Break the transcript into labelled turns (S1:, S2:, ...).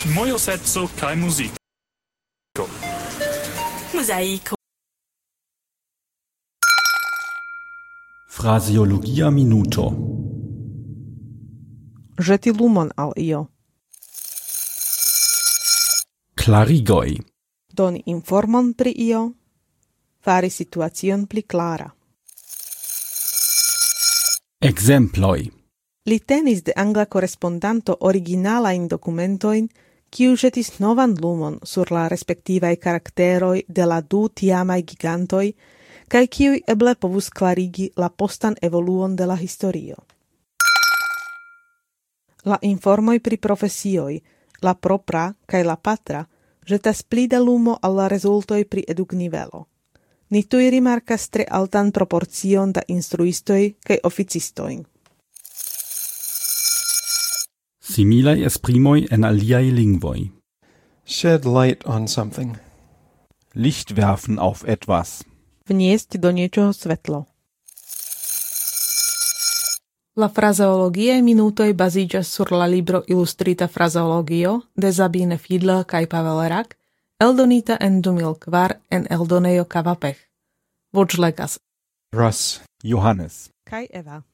S1: Mojo sezzo kaj muziko.
S2: Mozaiko.
S3: Fraseologia minuto.
S4: Ĵeti lumon al io.
S3: Klarigoj.
S4: Doni informon pri io. Fari situacion pli klara.
S3: Ekzemploj.
S4: Li tenis de angla korespondanto originalajn dokumentojn, kiu ĵetis novan lumon sur la respektivaj karakteroj de la du tiamaj gigantoj, kaj kiuj eble povus klarigi la postan evoluon de la historio. La informoj pri profesioj, la propra kaj la patra, ĵetas pli da lumo al la rezultoj pri eduknivelo. Ni tuj rimarkas tre altan proporcion da instruistoj kaj oficistoj.
S3: Similaj esprimoj en aliaj lingvoj.
S5: Shed light on something.
S6: Licht werfen auf etwas.
S4: Vniesť do niečoho svetlo. La fraseologiae minutoj baziĝas sur la libro Illustrita fraseologio de Sabine Fiedler kaj Pavel Rak, eldonita en 2004 en eldonejo Kavapech. Voĉlegas
S5: Russ.
S6: Johannes.
S4: kaj Eva.